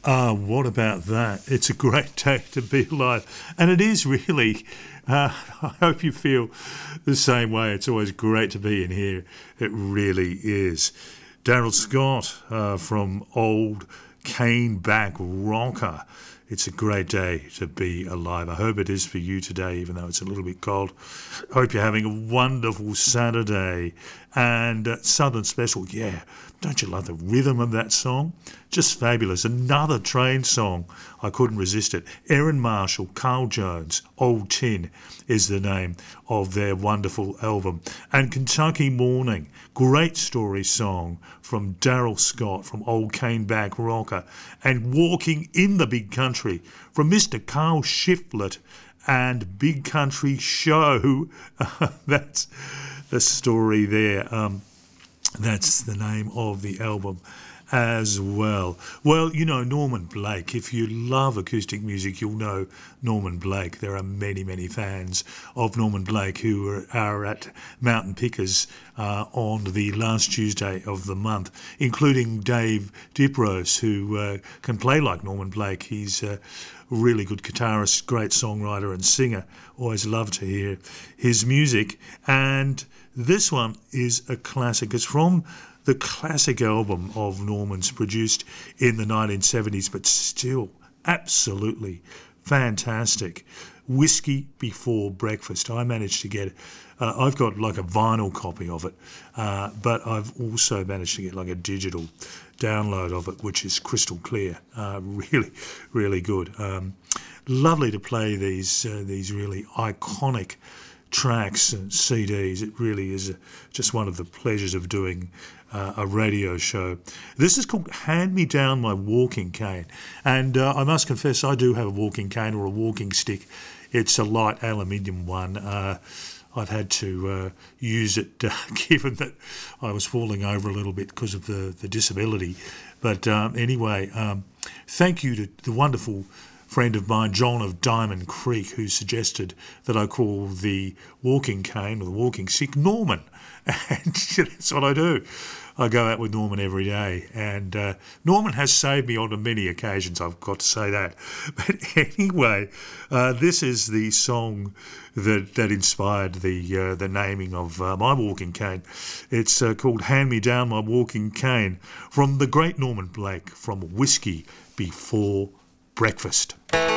What about that? It's a great day to be alive. And it is really, I hope you feel the same way. It's always great to be in here. It really is. Daryl Scott from Old Caneback Rocker. It's a great day to be alive. I hope it is for you today, even though it's a little bit cold. Hope you're having a wonderful Saturday. And Southern Special, yeah. Don't you love the rhythm of that song? Just fabulous. Another train song. I couldn't resist it. Erin Marshall, Carl Jones, Old Tin is the name of their wonderful album. And Kentucky Morning, great story song from Daryl Scott from Old Caneback Rocker. And Walking in the Big Country from Mr. Carl Shiflett and Big Country Show. That's the story there. That's the name of the album as well. Well, you know Norman Blake. If you love acoustic music, you'll know Norman Blake. There are many, many fans of Norman Blake who are at Mountain Pickers on the last Tuesday of the month, including Dave Diprose, who can play like Norman Blake. He's a really good guitarist, great songwriter and singer. Always love to hear his music. And this one is a classic. It's from the classic album of Norman's, produced in the 1970s, but still absolutely fantastic. Whiskey Before Breakfast. I managed to get, I've got like a vinyl copy of it, but I've also managed to get like a digital download of it, which is crystal clear. Really, really good. Lovely to play these really iconic tracks and CDs. It really is just one of the pleasures of doing a radio show. This is called Hand Me Down My Walking Cane, and I must confess I do have a walking cane or a walking stick. It's a light aluminium one. I've had to use it given that I was falling over a little bit because of the disability. But anyway, thank you to the wonderful friend of mine, John of Diamond Creek, who suggested that I call the walking cane or the walking stick Norman. And that's what I do. I go out with Norman every day. And Norman has saved me on many occasions, I've got to say that. But anyway, this is the song that inspired the naming of my walking cane. It's called Hand Me Down My Walking Cane from the great Norman Blake from Whiskey Before Breakfast.